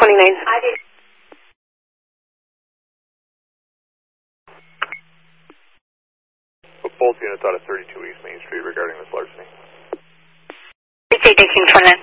Both units out of 32 East Main Street regarding this larceny. 18 Twin Line.